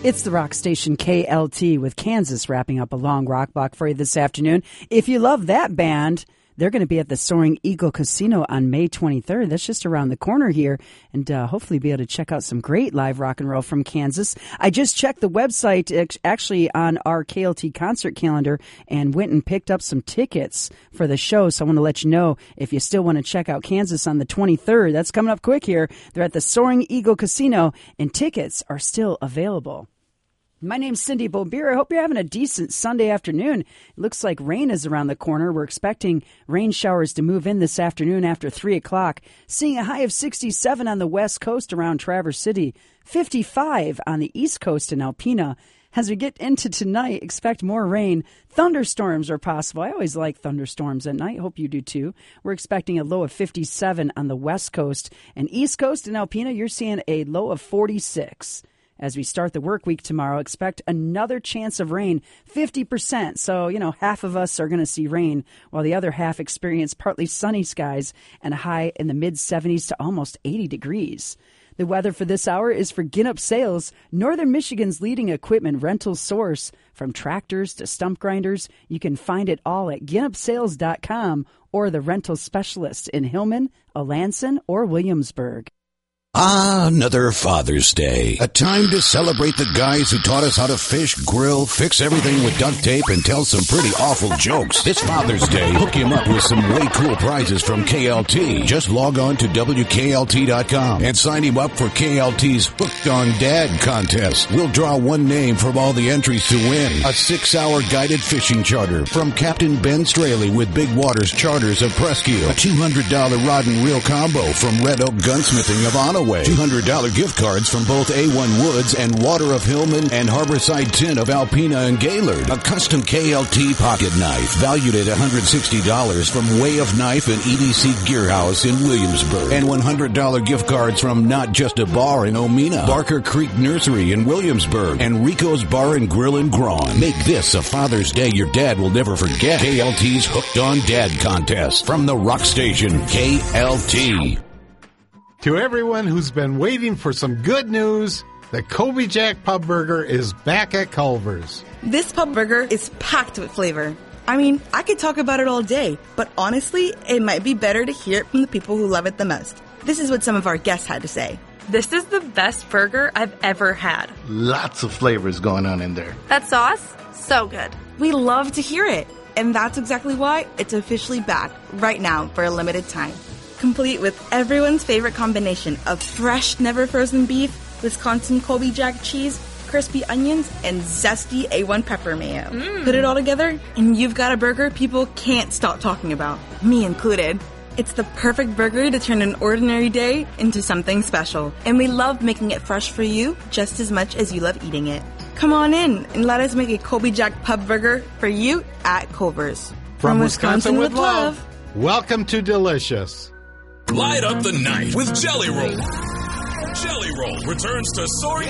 It's the rock station KLT with Kansas wrapping up a long rock block for you this afternoon. If you love that band, they're going to be at the Soaring Eagle Casino on May 23rd. That's just around the corner here, and hopefully be able to check out some great live rock and roll from Kansas. I just checked the website actually on our KLT concert calendar and went and picked up some tickets for the show. So I want to let you know if you still want to check out Kansas on the 23rd. That's coming up quick here. They're at the Soaring Eagle Casino, and tickets are still available. My name's Cindy Bobeer. I hope you're having a decent Sunday afternoon. It looks like rain is around the corner. We're expecting rain showers to move in this afternoon after 3 o'clock. Seeing a high of 67 on the west coast around Traverse City, 55 on the east coast in Alpena. As we get into tonight, expect more rain. Thunderstorms are possible. I always like thunderstorms at night. Hope you do too. We're expecting a low of 57 on the west coast. And east coast in Alpena, you're seeing a low of 46. As we start the work week tomorrow, expect another chance of rain, 50%. So, half of us are going to see rain, while the other half experience partly sunny skies and a high in the mid-70s to almost 80 degrees. The weather for this hour is for Ginup Sales, Northern Michigan's leading equipment rental source. From tractors to stump grinders, you can find it all at GinupSales.com or the rental specialists in Hillman, Alanson, or Williamsburg. Ah, another Father's Day. A time to celebrate the guys who taught us how to fish, grill, fix everything with duct tape, and tell some pretty awful jokes. This Father's Day, hook him up with some way cool prizes from KLT. Just log on to WKLT.com and sign him up for KLT's Hooked on Dad contest. We'll draw one name from all the entries to win. A 6-hour guided fishing charter from Captain Ben Straley with Big Waters Charters of Presque. A $200 rod and reel combo from Red Oak Gunsmithing of Ottawa. $200 gift cards from both A1 Woods and Water of Hillman and Harborside Tin of Alpena and Gaylord. A custom KLT pocket knife valued at $160 from Way of Knife and EDC Gear House in Williamsburg. And $100 gift cards from Not Just a Bar in Omena, Barker Creek Nursery in Williamsburg, and Rico's Bar and Grill in Grawn. Make this a Father's Day your dad will never forget. KLT's Hooked on Dad contest from the rock station KLT. To everyone who's been waiting for some good news, the Kobe Jack Pub Burger is back at Culver's. This pub burger is packed with flavor. I mean, I could talk about it all day, but honestly, it might be better to hear it from the people who love it the most. This is what some of our guests had to say. This is the best burger I've ever had. Lots of flavors going on in there. That sauce, so good. We love to hear it, and that's exactly why it's officially back right now for a limited time. Complete with everyone's favorite combination of fresh, never frozen beef, Wisconsin Kobe Jack cheese, crispy onions, and zesty A1 pepper mayo. Put it all together, and you've got a burger people can't stop talking about, me included. It's the perfect burger to turn an ordinary day into something special, and we love making it fresh for you just as much as you love eating it. Come on in and let us make a Kobe Jack Pub Burger for you at Culver's. From Wisconsin with love, welcome to Delicious. Light up the night with Jelly Roll. Jelly Roll returns to Soaring